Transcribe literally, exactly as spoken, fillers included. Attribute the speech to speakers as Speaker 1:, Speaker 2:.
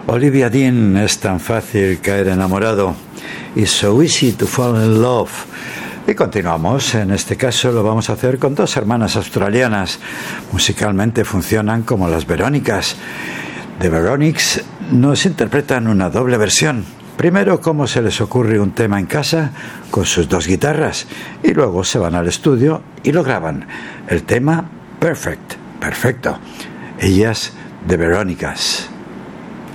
Speaker 1: Olivia Dean, es tan fácil caer enamorado. It's so easy to fall in love. Y continuamos, en este caso lo vamos a hacer con dos hermanas australianas. Musicalmente funcionan como las Verónicas. The Veronics nos interpretan una doble versión. Primero, cómo se les ocurre un tema en casa con sus dos guitarras, y luego se van al estudio y lo graban. El tema Perfect, perfecto. Ellas, The Verónicas.